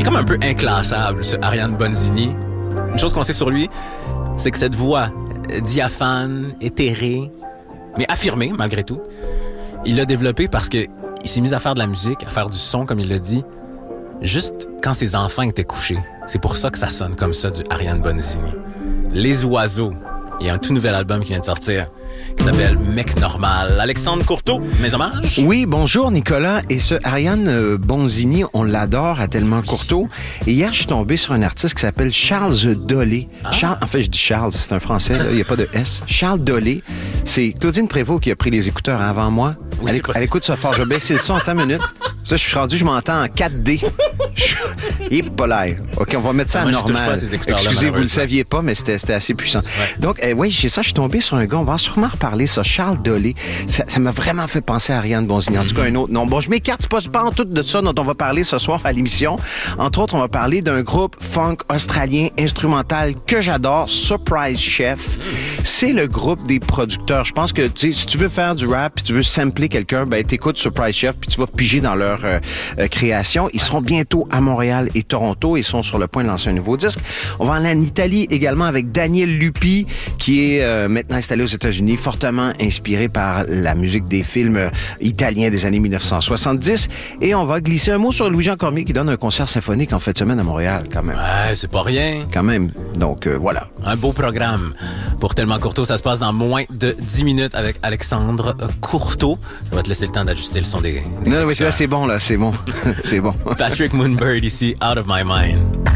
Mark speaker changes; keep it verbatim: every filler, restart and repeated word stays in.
Speaker 1: Il est comme un peu inclassable, ce Ariane Bonzini. Une chose qu'on sait sur lui, c'est que cette voix diaphane, éthérée, mais affirmée malgré tout, il l'a développée parce que il s'est mis à faire de la musique, à faire du son, comme il l'a dit, juste quand ses enfants étaient couchés. C'est pour ça que ça sonne comme ça, du Ariane Bonzini. Les oiseaux. Il y a un tout nouvel album qui vient de sortir, qui s'appelle Mec Normal. Alexandre Courteau, mes hommages.
Speaker 2: Oui, bonjour Nicolas. Et ce Ariane Bonzini, on l'adore à tellement Courteau. Et hier, je suis tombé sur un artiste qui s'appelle Charles Dolé. Ah. Charles, en fait, je dis Charles, c'est un Français, il n'y a pas de S. Charles Dolé, c'est Claudine Prévost qui a pris les écouteurs avant moi. Oui, elle, éc- elle écoute ça fort. Je vais baisser le son en temps minute. Ça, je suis rendu, je m'entends en quatre D. Et pas l'air. OK, on va mettre ça ah, à moi, normal. Excusez, vous ne le saviez pas, mais c'était, c'était assez puissant. Ouais. Donc, euh, oui, c'est ça, je suis tombé sur un gars, on va sûrement reparler ça, Charles Dolé. Ça, ça m'a vraiment fait penser à Ariane Bonzini. En tout cas, un autre nom. Bon, je m'écarte, c'est pas, pas en tout de ça dont on va parler ce soir à l'émission. Entre autres, on va parler d'un groupe funk australien instrumental que j'adore, Surprise Chef. C'est le groupe des producteurs. Je pense que, tu sais, si tu veux faire du rap puis tu veux sampler quelqu'un, ben, t'écoutes Surprise Chef puis tu vas piger dans leur euh, euh, création. Ils seront bientôt à Montréal et Toronto. Ils sont sur le point de lancer un nouveau disque. On va aller en Italie également avec Daniel Lupi, qui est euh, maintenant installé aux États-Unis, fortement inspiré par la musique des films euh, italiens des années dix-neuf cent soixante-dix. Et on va glisser un mot sur Louis-Jean Cormier qui donne un concert symphonique en fin de semaine à Montréal, quand même.
Speaker 1: Ouais, c'est pas rien.
Speaker 2: Quand même. Donc, euh, voilà.
Speaker 1: Un beau programme pour Tellement Courteau. Ça se passe dans moins de dix minutes avec Alexandre Courteau. On va te laisser le temps d'ajuster le son des, des
Speaker 2: Non, oui, là, c'est bon, là. C'est bon. C'est bon.
Speaker 1: Patrick Moonbird ici, Out of My Mind.